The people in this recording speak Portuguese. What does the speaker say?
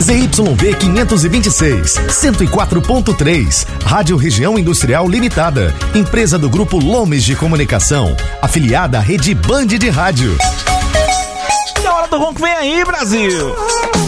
ZYV 526, 104.3, Rádio Região Industrial Limitada, empresa do Grupo Lomes de Comunicação, afiliada à Rede Band de Rádio. E a hora do ronco vem aí, Brasil!